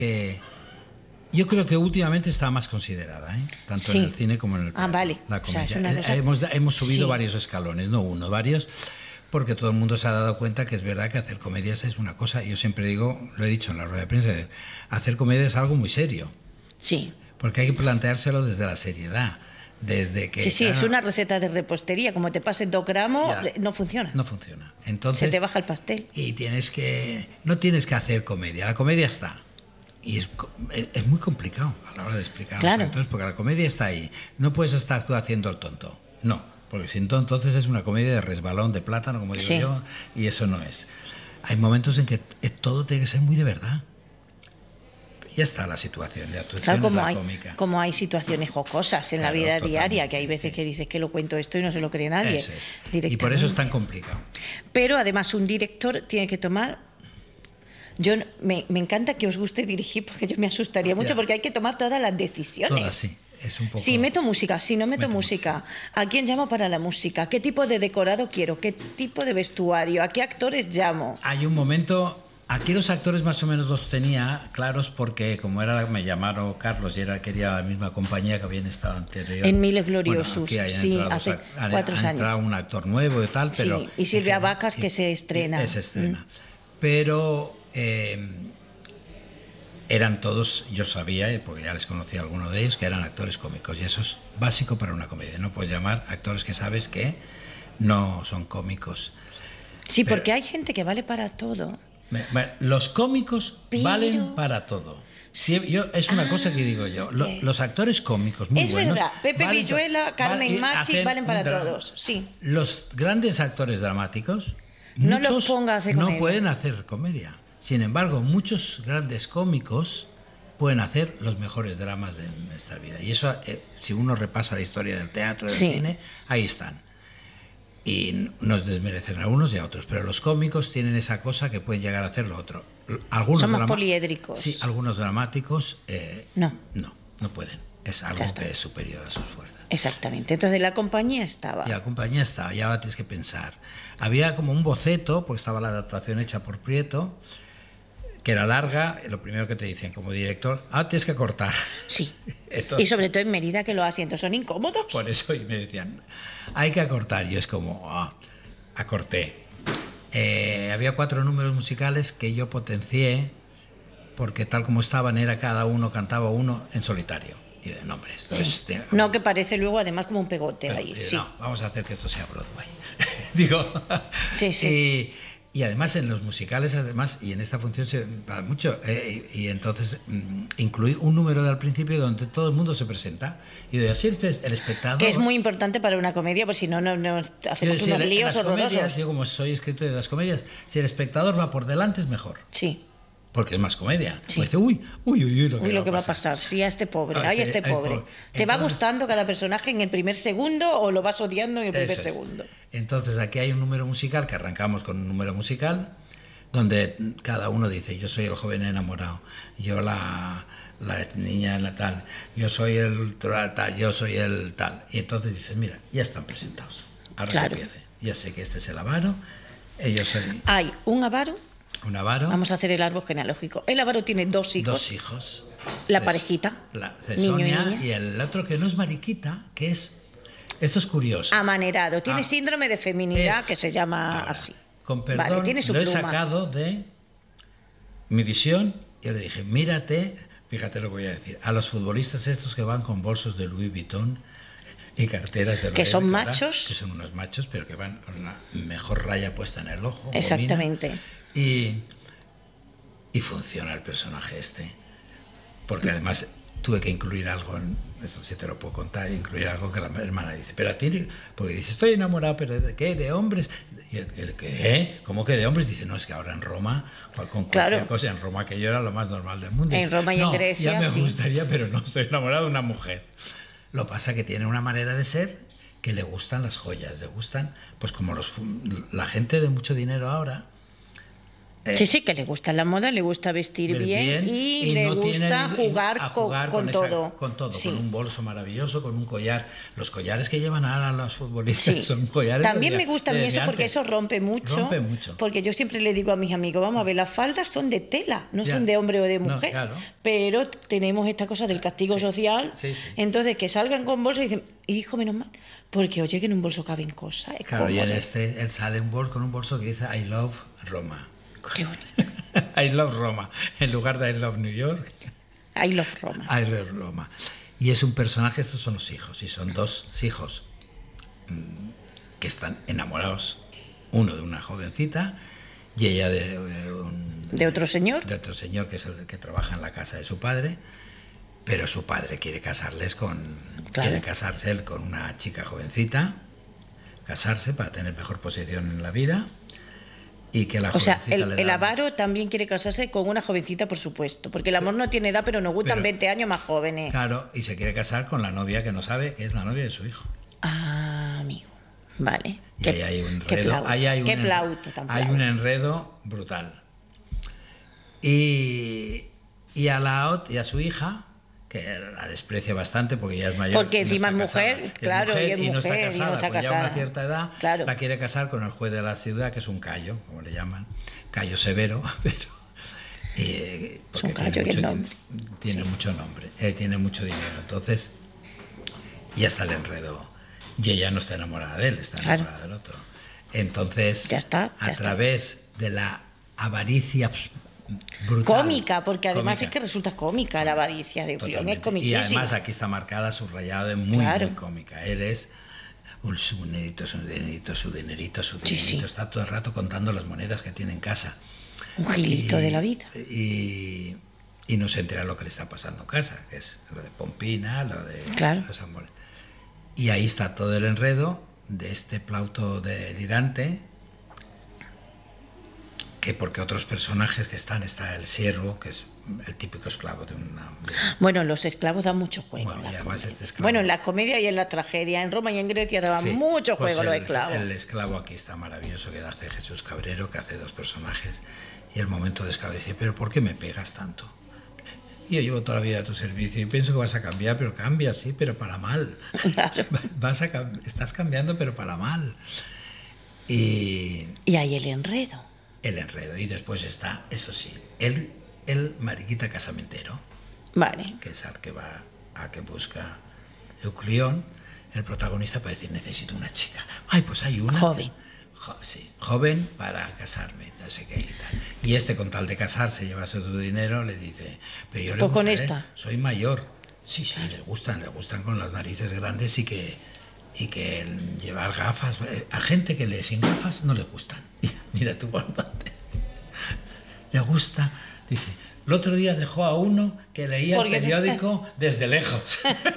Yo creo que últimamente está más considerada, ¿eh? Tanto Sí. en el cine como en el teatro. Vale. La O sea, es comedia. una cosa... Hemos subido Sí. varios escalones, no uno, varios, porque todo el mundo se ha dado cuenta que es verdad que hacer comedias es una cosa. Yo siempre digo, lo he dicho en la rueda de prensa, hacer comedia es algo muy serio, Sí. porque hay que planteárselo desde la seriedad, desde que... Sí, claro, es una receta de repostería. Como te pases 2 gramos, Ya. no funciona. no funciona. Entonces, Se te baja el pastel. y no tienes que hacer comedia, la comedia está. Y es muy complicado a la hora de explicar a los Claro. actores, porque la comedia está ahí. No puedes estar tú haciendo el tonto. No, porque si no, entonces es una comedia de resbalón de plátano, como digo Sí. yo, y eso no es. Hay momentos en que todo tiene que ser muy de verdad. Ya está la situación, la actuación Claro, es la cómica. como hay situaciones jocosas en la Claro, vida totalmente, diaria, que hay veces sí. que dices que lo cuento esto y no se lo cree nadie. Eso es. Y Directamente. por eso es tan complicado. Pero además un director tiene que tomar... me encanta que os guste dirigir, porque yo me asustaría mucho, Ya. porque hay que tomar todas las decisiones. Todas, sí. Es un poco... Si meto música, si no meto Meto música, ¿a quién llamo para la música? ¿Qué tipo de decorado quiero? ¿Qué tipo de vestuario? ¿A qué actores llamo? Hay un momento... Aquí los actores más o menos los tenía claros porque como me llamaron Carlos y quería la misma compañía que habían estado anterior. En Miles Gloriosos, Bueno, aquí hayan sí, entrado hace ha 4 años. entrado un actor nuevo y tal, Sí, pero... y Silvia en fin, Vacas, que se estrena. Se estrena. Pero eran todos, yo sabía, porque ya les conocía a alguno de ellos, que eran actores cómicos. Y eso es básico para una comedia. No puedes llamar actores que sabes que no son cómicos. Sí, Pero- porque hay gente que vale para todo. Los cómicos Pero- valen para todo. Es una cosa que digo yo. Los actores cómicos muy Es buenos... verdad, Pepe valen Villuela, Carmen y Machi hacen valen para un drama. todos, sí. Los grandes actores dramáticos, No los muchos ponga a hacer no comedia. pueden hacer comedia. Sin embargo, muchos grandes cómicos pueden hacer los mejores dramas de nuestra vida. Y eso, si uno repasa la historia del teatro, del Sí. cine, ahí están. Y nos desmerecen a unos y a otros, pero los cómicos tienen esa cosa que pueden llegar a hacer lo otro. Algunos Son más poliédricos. Sí, algunos dramáticos No. no pueden. Es algo Ya está. que es superior a sus fuerzas. Exactamente. Entonces la compañía estaba. Y la compañía estaba, ya tienes que pensar. Había como un boceto, pues estaba la adaptación hecha por Prieto, que era larga, lo primero que te dicen como director, tienes que cortar. Sí. Entonces, Y sobre todo en Mérida, que los asientos son incómodos. por eso y me decían, hay que acortar. Y es como, acorté. Había 4 números musicales que yo potencié, porque tal como estaban, era cada uno cantaba uno en solitario. Y de nombres. Sí. No, que parece luego además como un pegote ahí. Sí. No, vamos a hacer que esto sea Broadway. Digo. Sí, sí. Y además en los musicales, además, y en esta función se va mucho, y entonces incluí un número al principio donde todo el mundo se presenta. Y de así el espectador... Que es muy importante para una comedia, pues si no, no hacemos Yo decía, unos líos las comedias, horrorosos. yo como soy escritor de las comedias, si el espectador va por delante es mejor. Sí. Porque es más comedia. Sí. Pues dice, uy, Lo que va a pasar. Sí, a este pobre. Ah, Ay, sí, este ay, pobre. pobre. ¿Te va Entonces- gustando cada personaje en el primer segundo o lo vas odiando en el primer Eso es. segundo? Entonces aquí hay un número musical, que arrancamos con un número musical, donde cada uno dice, yo soy el joven enamorado, yo la niña la tal, yo soy el tal, yo soy el tal. Y entonces dices, mira, ya están presentados. Ahora Claro. que empiece. Ya sé que este es el avaro, yo soy Hay un avaro. un avaro, Vamos a hacer el árbol genealógico. El avaro tiene 2 hijos. 2 hijos. La parejita, niño y Sonia, niña. y el otro que no es mariquita, que es... Esto es curioso. Amanerado. Tiene síndrome de feminidad, Es- que se llama ahora, así. Con perdón, Vale, tiene su lo he pluma. sacado de mi visión. Yo le dije, mírate, fíjate lo que voy a decir, a los futbolistas estos que van con bolsos de Louis Vuitton y carteras de Que Louis son Vuitton, machos. que son unos machos, pero que van con una mejor raya puesta en el ojo. gomina, Exactamente. y funciona el personaje este. Porque además tuve que incluir algo, eso sí te lo puedo contar, incluir algo que la hermana dice, pero a ti, porque dice, estoy enamorado, pero ¿de qué? ¿De hombres? Y el ¿qué? ¿Cómo que de hombres? Dice, no, es que ahora en Roma, con cualquier Claro. cosa, en Roma aquello era lo más normal del mundo. En Dice, Roma y en "No, Grecia, ya me sí. gustaría, pero no, estoy enamorado de una mujer. Lo pasa que tiene una manera de ser que le gustan las joyas, le gustan, pues como la gente de mucho dinero ahora, Sí, que le gusta la moda, le gusta vestir bien y le no gusta jugar con todo. Con todo, Sí. con un bolso maravilloso, con un collar. Los collares que llevan ahora los futbolistas Sí. son collares. También me gusta a mí eso porque antes. eso rompe mucho. Rompe mucho. Porque yo siempre le digo a mis amigos, vamos a ver, las faldas son de tela, no Ya. son de hombre o de No, mujer. claro. Pero tenemos esta cosa del castigo social. Sí, sí. Entonces, que salgan con bolso y dicen, hijo, menos mal. Porque oye, que en un bolso caben cosas. Es Claro, y cómodo. él sale con un bolso que dice I love Roma. Qué bonito. I love Roma. En lugar de I love New York, I love Roma. I love Roma. Y es un personaje, estos son los hijos, y son dos hijos que están enamorados, uno de una jovencita y ella ¿De otro señor? De otro señor que es el que trabaja en la casa de su padre, pero su padre quiere quiere casarse él con una chica jovencita, casarse para tener mejor posición en la vida. Y que la O sea, jovencita le el da- avaro también quiere casarse con una jovencita, por supuesto. Porque el amor no tiene edad, pero nos gustan Pero- 20 años más jóvenes. Claro, y se quiere casar con la novia que no sabe que es la novia de su hijo. Ah, amigo. Vale. Y ahí hay un qué enredo. plauto, Ahí hay qué un, plauto tan hay plauto. un enredo brutal. Y a su hija, que la desprecia bastante porque ya es mayor. Porque y no encima está es mujer, casada. claro, y es no está mujer, y no casada, está pues ya a una casada. cierta edad Claro. la quiere casar con el juez de la ciudad, que es un Cayo, como le llaman, Cayo Severo, pero porque un Cayo, tiene el nombre. Tiene Sí. mucho nombre, tiene mucho dinero, entonces ya está el enredo. Y ella no está enamorada de él, está Claro. enamorada del otro. Entonces, Ya está, ya a está. través de la avaricia brutal. Cómica, porque además Cómica. es que resulta cómica la avaricia de Euclión, es Totalmente. Y comiquísima. además aquí está marcada, subrayada, de muy, Claro. muy cómica. Él es su dinerito, su dinerito, su dinerito, su Sí, dinerito. sí. Está todo el rato contando las monedas que tiene en casa. Un gilito de la vida. Y no se entera lo que le está pasando en casa, que es lo de Pompina, lo de Claro. los amores. Y ahí está todo el enredo de este Plauto delirante, que porque otros personajes que está el siervo, que es el típico esclavo de una... Bueno, los esclavos dan mucho juego. Bueno, en la y además comedia. este esclavo- Bueno, en la comedia y en la tragedia. En Roma y en Grecia daban Sí, mucho pues juego los esclavos. El esclavo aquí está maravilloso, que hace Jesús Cabrero, que hace dos personajes, y el momento de esclavo dice, pero ¿por qué me pegas tanto? Y yo llevo toda la vida a tu servicio y pienso que vas a cambiar, pero cambia, sí, pero para mal. Claro. Estás cambiando, pero para mal. Y Y ahí el enredo. el enredo. Y después está, eso sí, el mariquita casamentero, Vale. que es al que va, a que busca Euclión, el protagonista, para decir, necesito una chica. Ay, pues hay una. Joven. Sí, joven para casarme, no sé qué y tal. Y este, con tal de casarse, llevarse tu dinero, le dice, pero yo le Pues con gustaré, esta. soy mayor. Sí, sí, le gustan con las narices grandes y que llevar gafas. A gente que lee sin gafas no le gustan. Mira tú, guardate. Le gusta, dice, el otro día dejó a uno que leía el Porque- periódico desde lejos.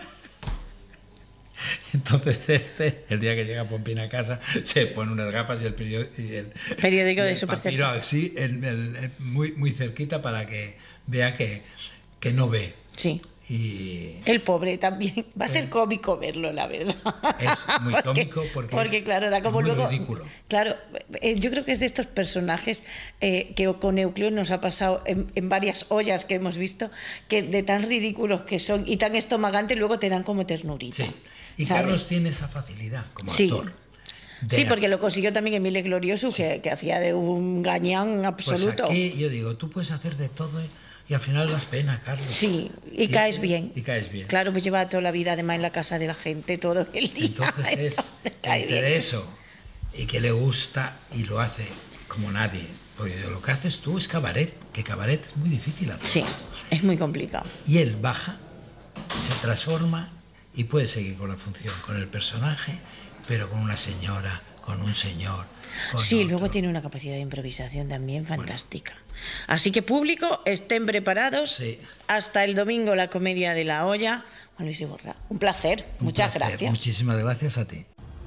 Entonces el día que llega Pompina a casa, se pone unas gafas y el Periódico de el súper papiro cerca. así, muy, muy cerquita para que vea que no ve. Sí. Y El pobre también. Va a ser cómico verlo, la verdad. es muy cómico porque es claro, da como muy luego. ridículo. Claro, yo creo que es de estos personajes que con Euclión nos ha pasado en varias ollas que hemos visto, que de tan ridículos que son y tan estomagantes, luego te dan como ternurita. Sí. Y ¿sabes? Carlos tiene esa facilidad como Sí. actor. Sí, porque lo consiguió también Emile Glorioso, que hacía de un gañán absoluto. Pues aquí yo digo, tú puedes hacer de todo y al final das pena, Carlos. Sí, y caes bien. Y caes bien. Claro, pues lleva toda la vida además en la casa de la gente todo el día. Entonces es cae entre bien. eso y que le gusta y lo hace como nadie. Porque lo que haces tú es cabaret, que cabaret es muy difícil hacer. Sí, es muy complicado. Y él baja, se transforma y puede seguir con la función, con el personaje, pero con una señora, con un señor. Con Sí, otro. luego tiene una capacidad de improvisación también fantástica. Así que público, estén preparados. Sí. Hasta el domingo la comedia de la olla. Juan Luis Iborra, un placer. Un Muchas placer. gracias. Muchísimas gracias a ti.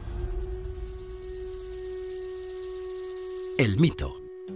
El mito.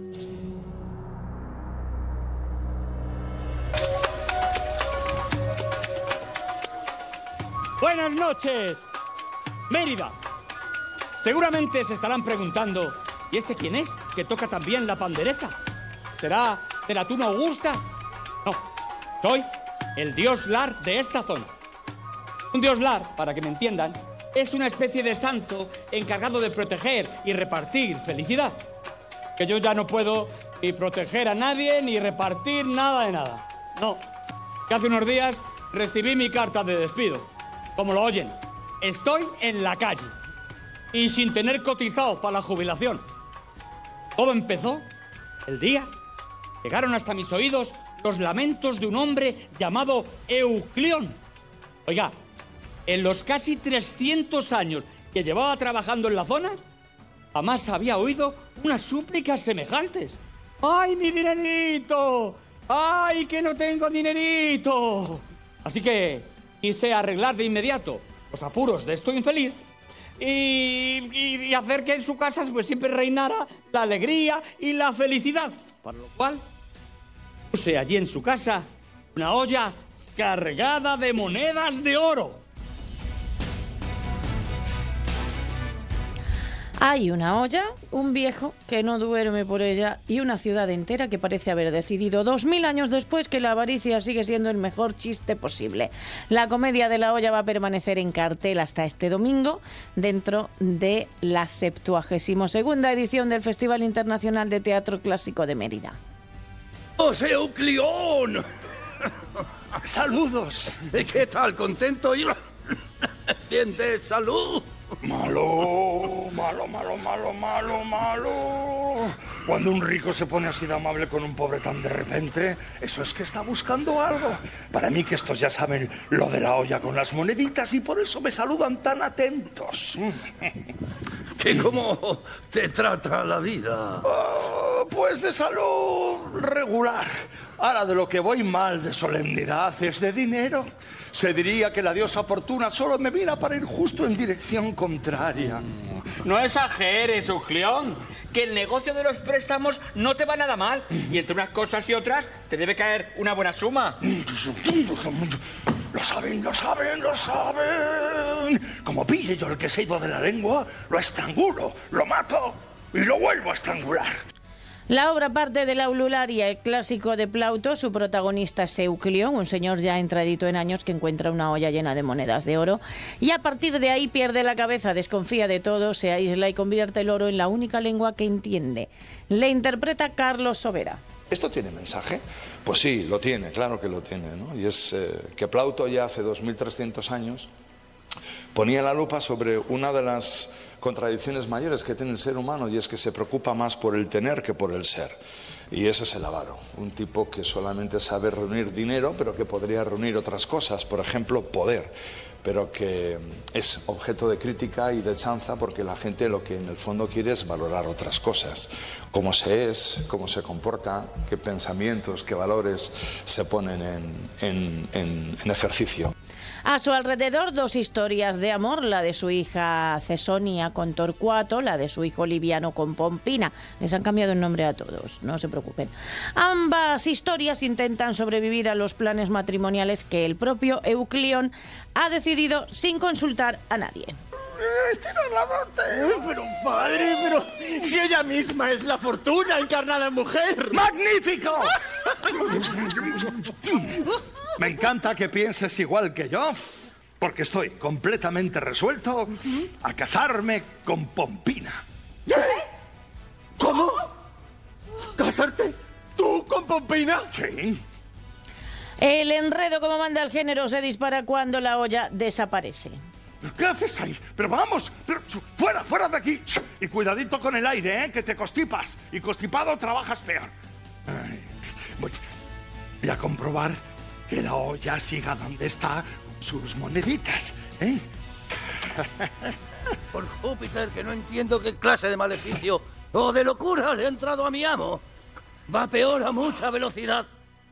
Buenas noches, Mérida. Seguramente se estarán preguntando, ¿y este quién es? Que toca también la pandereta. ¿Será de la tumba Augusta? No, soy el dios Lar de esta zona. Un dios Lar, para que me entiendan, es una especie de santo encargado de proteger y repartir felicidad. Que yo ya no puedo ni proteger a nadie ni repartir nada de nada. No, que hace unos días recibí mi carta de despido. Como lo oyen, estoy en la calle y sin tener cotizado para la jubilación. Todo empezó el día. Llegaron hasta mis oídos los lamentos de un hombre llamado Euclión. Oiga, en los casi 300 años que llevaba trabajando en la zona, jamás había oído unas súplicas semejantes. ¡Ay, mi dinerito! ¡Ay, que no tengo dinerito! Así que quise arreglar de inmediato los apuros de este infeliz y hacer que en su casa pues siempre reinara la alegría y la felicidad. Para lo cual puse allí en su casa una olla cargada de monedas de oro. Hay una olla, un viejo que no duerme por ella y una ciudad entera que parece haber decidido 2000 años después que la avaricia sigue siendo el mejor chiste posible. La comedia de la olla va a permanecer en cartel hasta este domingo dentro de la 72ª edición del Festival Internacional de Teatro Clásico de Mérida. ¡Os Euclión! ¡Saludos! ¿Qué tal? ¿Contento? ¿Bien de salud? Malo, malo, malo, malo, malo, malo. Cuando un rico se pone así de amable con un pobre tan de repente, eso es que está buscando algo. Para mí que estos ya saben lo de la olla con las moneditas y por eso me saludan tan atentos. ¿Qué cómo te trata la vida? Pues de salud regular. Ahora de lo que voy mal de solemnidad es de dinero. Se diría que la diosa Fortuna solo me mira para ir justo en dirección contraria. No exageres, Euclión, que el negocio de los préstamos no te va nada mal. Y entre unas cosas y otras te debe caer una buena suma. Lo saben, lo saben, lo saben. Como pille yo el que se ha ido de la lengua, lo estrangulo, lo mato y lo vuelvo a estrangular. La obra parte de la Aulularia, el clásico de Plauto. Su protagonista es Euclión, un señor ya entradito en años que encuentra una olla llena de monedas de oro y a partir de ahí pierde la cabeza, desconfía de todo, se aísla y convierte el oro en la única lengua que entiende. Le interpreta Carlos Sobera. ¿Esto tiene mensaje? Pues sí, lo tiene, claro que lo tiene, ¿no? Y es que Plauto ya hace 2300 años ponía la lupa sobre una de las contradicciones mayores que tiene el ser humano, y es que se preocupa más por el tener que por el ser. Y ese es el avaro, un tipo que solamente sabe reunir dinero, pero que podría reunir otras cosas, por ejemplo, poder, pero que es objeto de crítica y de chanza porque la gente lo que en el fondo quiere es valorar otras cosas, cómo se es, cómo se comporta, qué pensamientos, qué valores se ponen en ejercicio. A su alrededor dos historias de amor, la de su hija Cesonia con Torcuato, la de su hijo Liviano con Pompina. Les han cambiado el nombre a todos, no se preocupen. Ambas historias intentan sobrevivir a los planes matrimoniales que el propio Euclión ha decidido sin consultar a nadie. ¡Estira la bote! Pero padre, pero si ella misma es la Fortuna encarnada en mujer. ¡Magnífico! Me encanta que pienses igual que yo, porque estoy completamente resuelto a casarme con Pompina. ¿Cómo? ¿Casarte tú con Pompina? Sí. El enredo, como manda el género, se dispara cuando la olla desaparece. ¿Qué haces ahí? Pero vamos, fuera, fuera de aquí. Y cuidadito con el aire, que te constipas. Y constipado trabajas peor. Ay, voy a comprobar que la olla siga donde está con sus moneditas, ¿eh? Por Júpiter, que no entiendo qué clase de maleficio o de locura le ha entrado a mi amo. Va peor a mucha velocidad.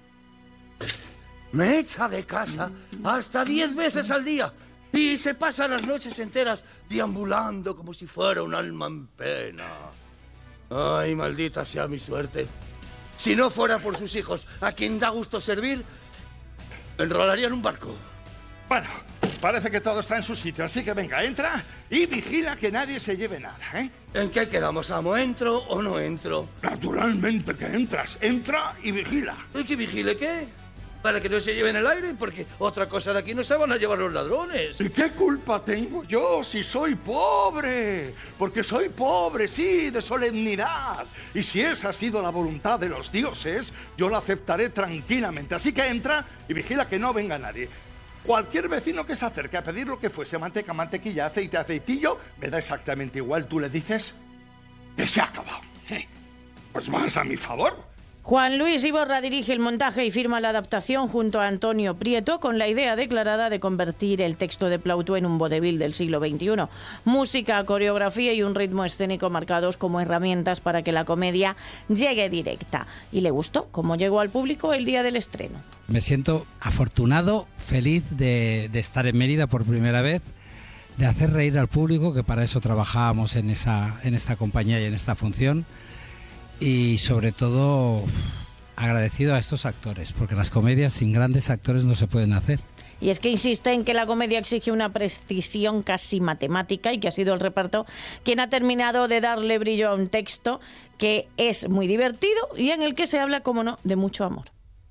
Me echa de casa hasta 10 veces al día y se pasa las noches enteras deambulando como si fuera un alma en pena. Ay, maldita sea mi suerte. Si no fuera por sus hijos, a quien da gusto servir, enrolaría en un barco. Bueno, parece que todo está en su sitio, así que venga, entra y vigila que nadie se lleve nada, ¿eh? ¿En qué quedamos, amo? ¿Entro o no entro? Naturalmente que entras. Entra y vigila. ¿Y que vigile qué? Para que no se lleven el aire, porque otra cosa de aquí no se van a llevar los ladrones. ¿Y qué culpa tengo yo si soy pobre? Porque soy pobre, sí, de solemnidad. Y si esa ha sido la voluntad de los dioses, yo la aceptaré tranquilamente. Así que entra y vigila que no venga nadie. Cualquier vecino que se acerque a pedir lo que fuese, manteca, mantequilla, aceite, aceitillo, me da exactamente igual. Tú le dices que se ha acabado. Pues más a mi favor. Juan Luis Iborra dirige el montaje y firma la adaptación junto a Antonio Prieto con la idea declarada de convertir el texto de Plauto en un vodevil del siglo XXI. Música, coreografía y un ritmo escénico marcados como herramientas para que la comedia llegue directa. Y le gustó cómo llegó al público el día del estreno. Me siento afortunado, feliz de estar en Mérida por primera vez, de hacer reír al público, que para eso trabajábamos en esta compañía y en esta función. Y sobre todo agradecido a estos actores, porque las comedias sin grandes actores no se pueden hacer. Y es que insiste en que la comedia exige una precisión casi matemática y que ha sido el reparto quien ha terminado de darle brillo a un texto que es muy divertido y en el que se habla, como no, de mucho amor.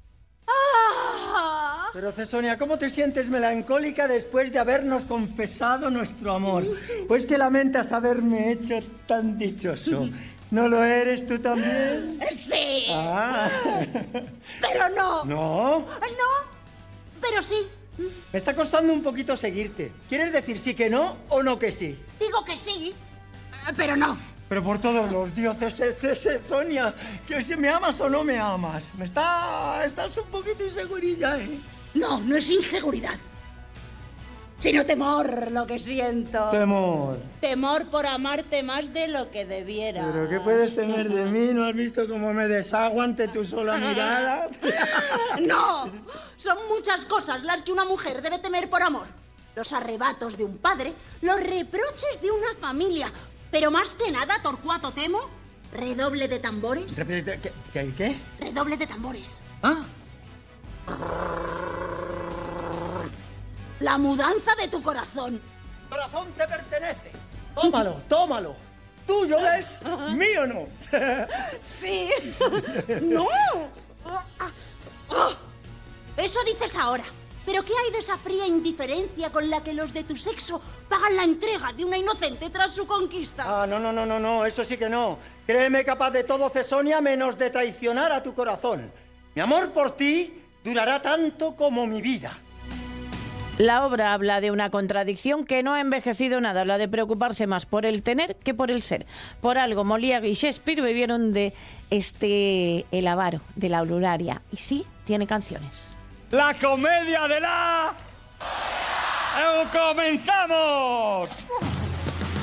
Pero Cesonia, ¿cómo te sientes melancólica después de habernos confesado nuestro amor? Pues que lamentas haberme hecho tan dichoso. ¿No lo eres tú también? Sí. Ah. Pero no. ¿No? No, pero sí. Me está costando un poquito seguirte. ¿Quieres decir sí que no o no que sí? Digo que sí, pero no. Pero por todos los dioses, Sonia, que si me amas o no me amas. Estás un poquito insegurilla, ¿eh? No, no es inseguridad. Sino temor, lo que siento. Temor. Temor por amarte más de lo que debiera. ¿Pero qué puedes temer de mí? ¿No has visto cómo me deshago ante tu sola mirada? No, son muchas cosas las que una mujer debe temer por amor. Los arrebatos de un padre, los reproches de una familia. Pero más que nada, Torcuato Temo, redoble de tambores. ¿Qué? Redoble de tambores. Ah. La mudanza de tu corazón. Corazón te pertenece. Tómalo. Tuyo es, mío no. Sí. No. Eso dices ahora. ¿Pero qué hay de esa fría indiferencia con la que los de tu sexo pagan la entrega de una inocente tras su conquista? Ah, no, eso sí que no. Créeme capaz de todo, Cesonia, menos de traicionar a tu corazón. Mi amor por ti durará tanto como mi vida. La obra habla de una contradicción que no ha envejecido nada, la de preocuparse más por el tener que por el ser. Por algo, Molière y Shakespeare bebieron de el avaro, de la aurularia. Y sí, tiene canciones. ¡La comedia de la... ¡Comenzamos!